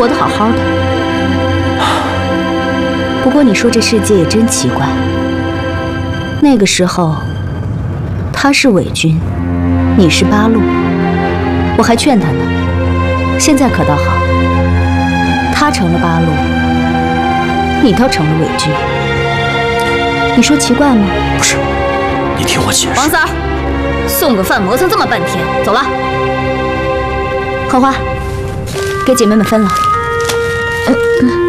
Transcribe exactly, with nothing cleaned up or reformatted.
活得好好的。不过你说这世界也真奇怪，那个时候他是伪君，你是八路，我还劝他呢。现在可倒好，他成了八路，你倒成了伪君。你说奇怪吗？ 不是，你听我解释。 王三儿，送个饭磨蹭这么半天，走了。荷花，给姐妹们分了。嗯嗯。